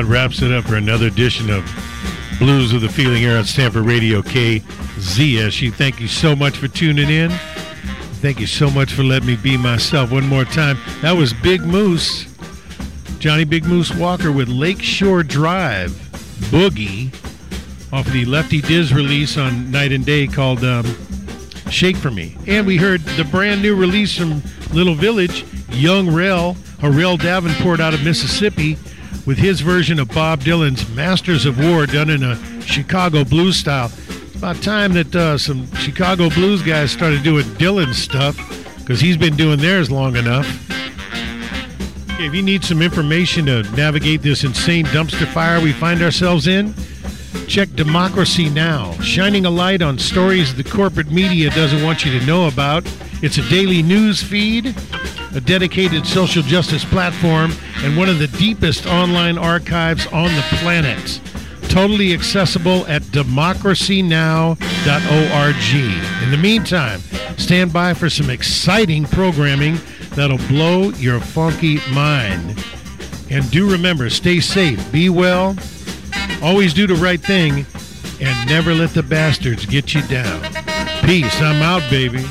about wraps it up for another edition of Blues with a Feeling here on Stanford Radio KZSU. Thank you so much for tuning in. Thank you so much for letting me be myself one more time. That was Big Moose, Johnny Big Moose Walker with Lakeshore Drive, Boogie, off of the Lefty Diz release on Night and Day called Shake For Me. And we heard the brand new release from Little Village, Young Rel, Harrell Davenport out of Mississippi, with his version of Bob Dylan's Masters of War done in a Chicago blues style. It's about time that some Chicago blues guys started doing Dylan stuff, because he's been doing theirs long enough. Okay, if you need some information to navigate this insane dumpster fire we find ourselves in, check Democracy Now!, shining a light on stories the corporate media doesn't want you to know about. It's a daily news feed, a dedicated social justice platform, and one of the deepest online archives on the planet. Totally accessible at democracynow.org. In the meantime, stand by for some exciting programming that'll blow your funky mind. And do remember, stay safe, be well, always do the right thing, and never let the bastards get you down. Peace. I'm out, baby.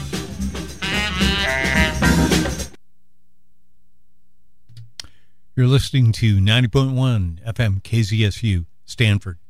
You're listening to 90.1 FM KZSU, Stanford.